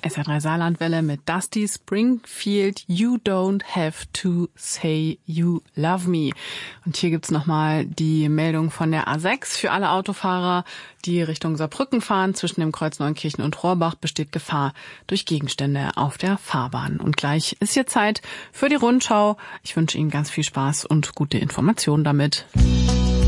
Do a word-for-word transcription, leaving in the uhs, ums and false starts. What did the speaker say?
S R drei Saarlandwelle mit Dusty Springfield, You Don't Have to Say You Love Me. Und hier gibt's nochmal die Meldung von der A sechs für alle Autofahrer, die Richtung Saarbrücken fahren. Zwischen dem Kreuz Neunkirchen und Rohrbach besteht Gefahr durch Gegenstände auf der Fahrbahn. Und gleich ist hier Zeit für die Rundschau. Ich wünsche Ihnen ganz viel Spaß und gute Informationen damit.